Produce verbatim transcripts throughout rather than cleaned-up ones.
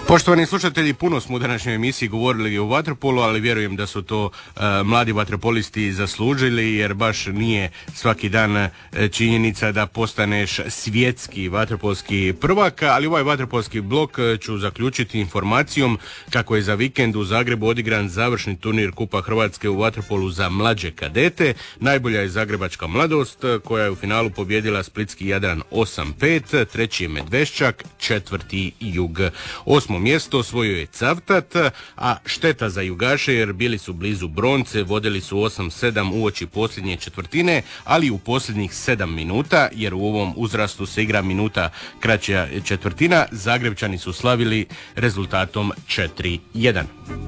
Poštovani slušatelji, puno smo u današnjoj emisiji govorili o vaterpolu, ali vjerujem da su to uh, mladi vaterpolisti zaslužili, jer baš nije svaki dan uh, činjenica da postaneš svjetski vaterpolski prvak, ali ovaj vaterpolski blok uh, ću zaključiti informacijom kako je za vikend u Zagrebu odigran završni turnir Kupa Hrvatske u vaterpolu za mlađe kadete. Najbolja je Zagrebačka mladost koja je u finalu pobijedila Splitski Jadran osam pet, treći je Medveščak, četvrti Jug. Osmo mjesto osvojio je Cavtat, a šteta za Jugaše jer bili su blizu bronce, vodili su osam sedam uoči posljednje četvrtine, ali u posljednjih sedam minuta, jer u ovom uzrastu se igra minuta kraća četvrtina, Zagrebčani su slavili rezultatom četiri jedan.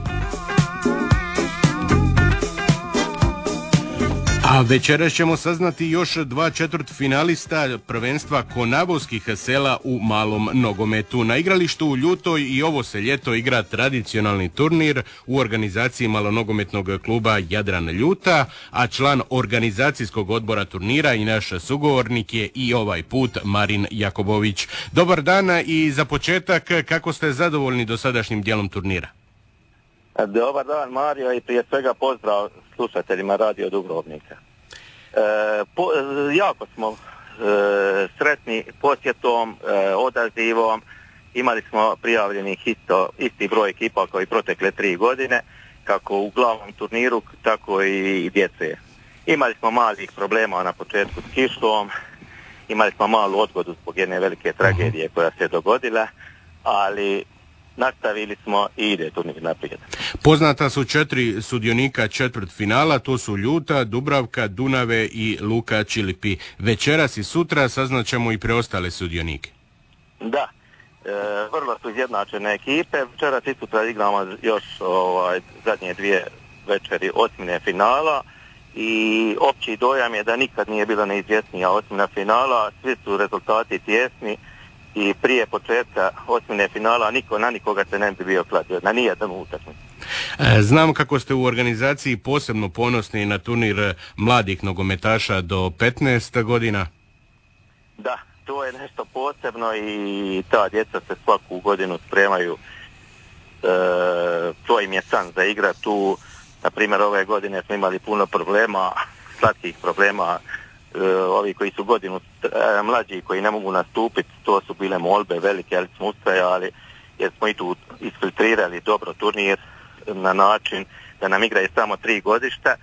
A večeras ćemo saznati još dva četvrtfinalista prvenstva konavovskih sela u malom nogometu. Na igralištu u Ljutoj i ovo se ljeto igra tradicionalni turnir u organizaciji malonogometnog kluba Jadran Ljuta, a član organizacijskog odbora turnira i naš sugovornik je i ovaj put Marin Jakobović. Dobar dan i za početak, kako ste zadovoljni dosadašnjim dijelom turnira? Dobar dan, Mario, i prije svega pozdrav slušateljima Radio Dubrovnika. E, po, jako smo e, sretni posjetom, e, odazivom. Imali smo prijavljenih isto, isti broj ekipa kao i protekle tri godine, kako u glavnom turniru, tako i djece. Imali smo malih problema na početku s kišom, imali smo malu odgodu zbog jedne velike tragedije koja se dogodila, ali nastavili smo i ide turnir naprijed. Poznata su četiri sudionika četvrtfinala, to su Ljuta, Dubravka, Dunave i Luka Čilipi. Večeras i sutra saznaćemo i preostale sudionike. Da, e, vrlo su izjednačene ekipe. Večeras i sutra igramo još ovaj, zadnje dvije večeri osmine finala i opći dojam je da nikad nije bila neizvjesnija osmina finala, svi su rezultati tjesni. I prije početka osmine finala niko na nikoga se ne bi bio kladio, na nijedan utakmicu. Znam kako ste u organizaciji posebno ponosni na turnir mladih nogometaša do petnaest godina. Da, to je nešto posebno i ta djeca se svaku godinu spremaju. E, to im je san za igra tu. Na primjer, ove godine smo imali puno problema, slatkih problema. Ovi koji su godinu mlađi koji ne mogu nastupiti, to su bile molbe velike, ali smo ustrajali jer smo i tu isfiltrirali dobro turnir na način da nam igraju samo tri godišta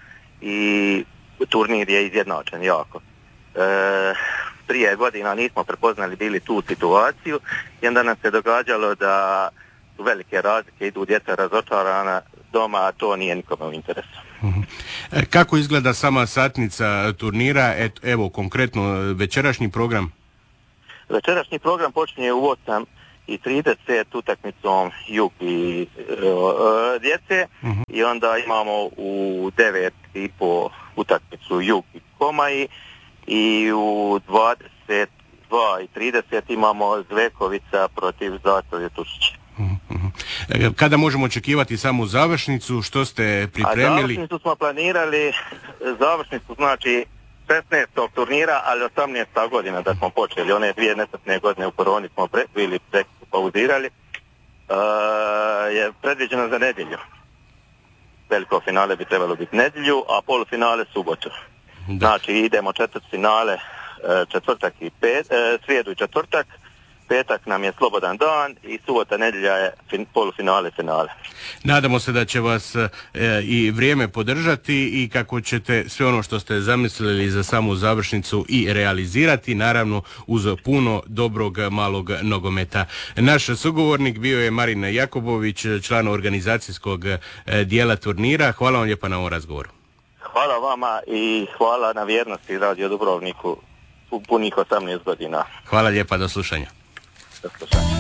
i turnir je izjednačen jako. E, prije godina nismo prepoznali bili tu situaciju i onda nam se događalo da su velike razlike, idu djeca razočarana doma, a to nije nikome u interesu. Kako izgleda sama satnica turnira? Et, evo, konkretno večerašnji program? Večerašnji program počinje u osam i trideset utakmicom Jug i e, djece uh-huh. i onda imamo u devet i po utakmicu Jug i Komaji i u dvadeset dva i trideset imamo Zvekovica protiv Zastave Tušića. Kada možemo očekivati samu završnicu, što ste pripremili? A završnicu smo planirali, završnicu znači šesnaestog turnira, ali osamnaesta godina da smo počeli. One dvije nesretne godine u koroni smo pre, bili pauzirali. Uh, je predviđeno za nedjelju. Veliko finale bi trebalo biti nedjelju, a polufinale subotu. Da. Znači idemo četvrtfinale, četvrtak i pet, srijedu i četvrtak. Petak nam je slobodan dan i subota, nedjelja je fin, polufinale, finale. Nadamo se da će vas e, i vrijeme podržati i kako ćete sve ono što ste zamislili za samu završnicu i realizirati, naravno uz puno dobrog malog nogometa. Naš sugovornik bio je Marin Jakobović, član organizacijskog e, dijela turnira. Hvala vam lijepa na ovom razgovoru. Hvala vama i hvala na vjernosti Radio Dubrovniku u punih osamnaest godina. Hvala lijepa, do slušanja. Do slušanja.